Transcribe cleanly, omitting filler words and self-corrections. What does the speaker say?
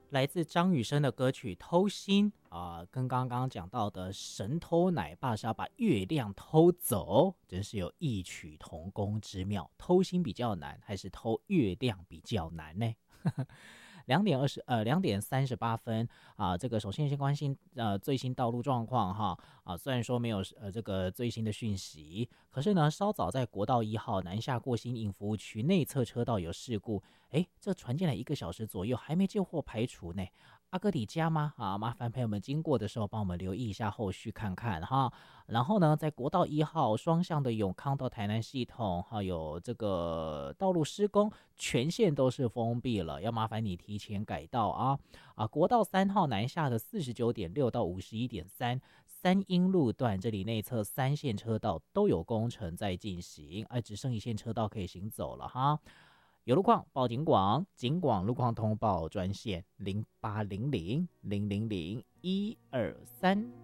来自张雨生的歌曲《偷心》跟刚刚讲到的神偷奶爸是要把月亮偷走，真是有异曲同工之妙。偷心比较难，还是偷月亮比较难呢？2点38分这个首先先关心最新道路状况哈虽然说没有这个最新的讯息，可是呢稍早在国道1号南下过新营服务区内侧车道有事故，这传进来1个小时左右还没救或排除呢。阿哥你家吗？麻烦朋友们经过的时候帮我们留意一下后续看看哈。然后呢，在国道1号双向的永康到台南系统，还有这个道路施工，全线都是封闭了，要麻烦你提前改道国道3号南下的49.6到51.3三英路段，这里内侧3线车道都有工程在进行，只剩1线车道可以行走了哈。有路况报警广，警广路况通报专线0800000123。